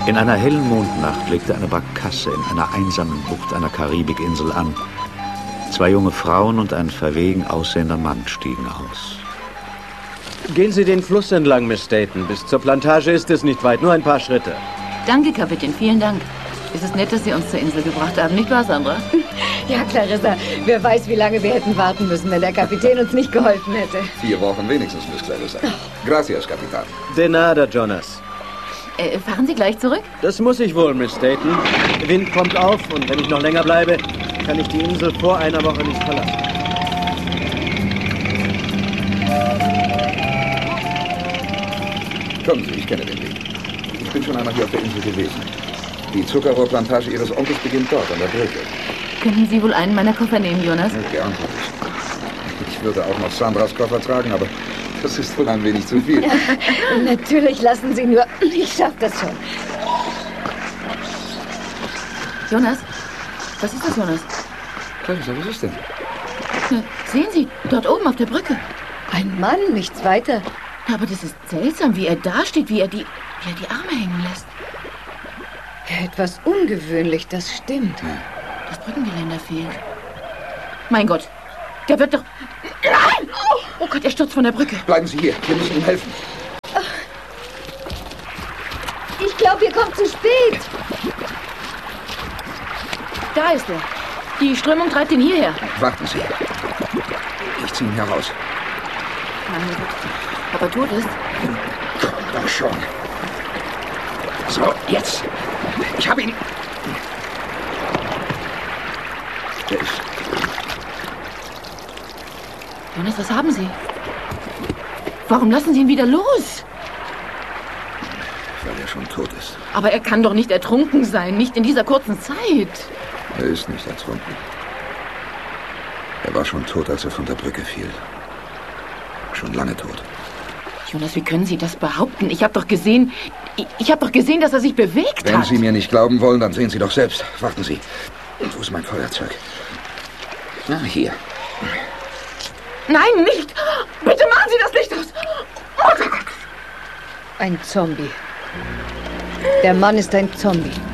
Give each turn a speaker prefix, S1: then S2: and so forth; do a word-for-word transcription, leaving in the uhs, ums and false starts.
S1: In einer hellen Mondnacht legte eine Barkasse in einer einsamen Bucht einer Karibikinsel an. Zwei junge Frauen und ein verwegen aussehender Mann stiegen aus.
S2: Gehen Sie den Fluss entlang, Miss Staten. Bis zur Plantage ist es nicht weit, nur ein paar Schritte.
S3: Danke, Kapitän, vielen Dank. Es ist nett, dass Sie uns zur Insel gebracht haben, nicht wahr, Sandra?
S4: Ja, Clarissa, wer weiß, wie lange wir hätten warten müssen, wenn der Kapitän uns nicht geholfen hätte.
S5: Vier Wochen wenigstens, Miss Clarissa. Gracias, Kapitän.
S2: De nada, Jonas.
S3: Äh, fahren Sie gleich zurück?
S2: Das muss ich wohl, Miss Staten. Wind kommt auf und wenn ich noch länger bleibe, kann ich die Insel vor einer Woche nicht verlassen.
S5: Kommen Sie, ich kenne den Weg. Ich bin schon einmal hier auf der Insel gewesen. Die Zuckerrohrplantage Ihres Onkels beginnt dort, an der Brücke.
S3: Können Sie wohl einen meiner Koffer nehmen, Jonas?
S5: Ja, gern. Ich würde auch noch Sandras Koffer tragen, aber das ist wohl ein wenig zu viel.
S4: Natürlich, lassen Sie nur. Ich schaff das schon.
S3: Jonas? Was ist das, Jonas?
S5: Clarissa, was ist denn?
S3: Na, sehen Sie, dort oben auf der Brücke.
S4: Ein Mann, nichts weiter.
S3: Aber das ist seltsam, wie er da steht, wie er die, wie er die Arme hängen lässt.
S4: Etwas ungewöhnlich, das stimmt.
S5: Ja.
S3: Das Brückengeländer fehlt. Mein Gott, der wird doch... Nein! Oh Gott, er stürzt von der Brücke.
S5: Bleiben Sie hier, wir müssen ihm helfen.
S4: Ich glaube, ihr kommt zu spät.
S3: Da ist er. Die Strömung treibt ihn hierher.
S5: Warten Sie. Ich ziehe ihn heraus.
S3: Mein Gott, ob er tot ist?
S5: Komm doch schon. So, jetzt. Ich habe ihn. Der ist...
S3: Jonas, was haben Sie? Warum lassen Sie ihn wieder los?
S5: Weil er schon tot ist.
S3: Aber er kann doch nicht ertrunken sein, nicht in dieser kurzen Zeit.
S5: Er ist nicht ertrunken. Er war schon tot, als er von der Brücke fiel. Schon lange tot.
S3: Jonas, wie können Sie das behaupten? Ich habe doch gesehen, ich, ich habe doch gesehen, dass er sich bewegt
S5: Wenn
S3: hat.
S5: Sie mir nicht glauben wollen, dann sehen Sie doch selbst. Warten Sie. Und wo ist mein Feuerzeug? Na, hier.
S3: Nein, nicht! Bitte machen Sie das Licht aus! Oh Gott.
S4: Ein Zombie. Der Mann ist ein Zombie.